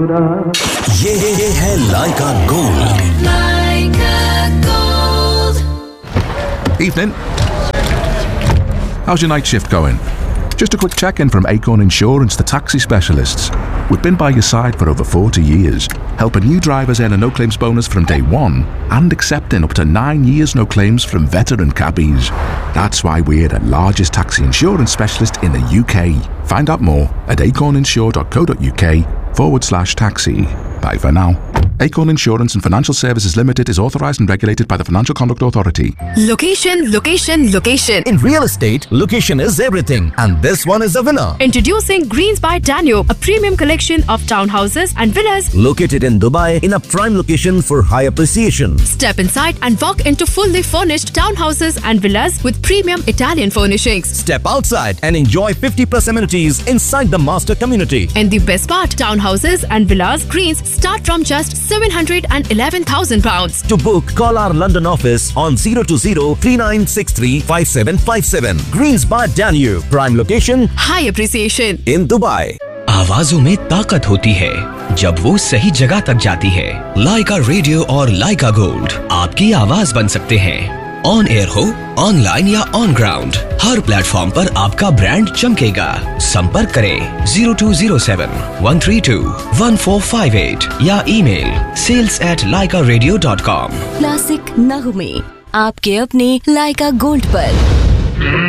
ये है लाइका gold. Evening. How's your night shift going? Just a quick check-in from Acorn Insurance, the taxi specialists. We've been by your side for over 40 years, helping new drivers earn a no-claims bonus from day one and accepting up to 9 years no claims from veteran cabbies. That's why we're the largest taxi insurance specialist in the UK. Find out more at acorninsure.co.uk/taxi. Bye for now. Acorn Insurance and Financial Services Limited is authorised and regulated by the Financial Conduct Authority. Location, location, location. In real estate, location is everything, and this one is a winner. Introducing Greens by Danube, a premium collection of townhouses and villas located in Dubai in a prime location for high appreciation. Step inside and walk into fully furnished townhouses and villas with premium Italian furnishings. Step outside and enjoy 50+ amenities inside the master community. And the best part, townhouses and villas Greens start from just £711,000. To book, call our London office on 020-3963-5757. Greens by Danube, prime location, high appreciation in Dubai. आवाजों में ताकत होती है जब वो सही जगह तक जाती है। लाइका रेडियो और लाइका गोल्ड आपकी आवाज बन सकते हैं। ऑन एयर हो, ऑनलाइन या ऑन ग्राउंड, हर प्लेटफॉर्म पर आपका ब्रांड चमकेगा। संपर्क करें 0207-132-1458 या ईमेल sales@laikaradio.com। क्लासिक नगमे आपके अपने लाइका गोल्ड पर।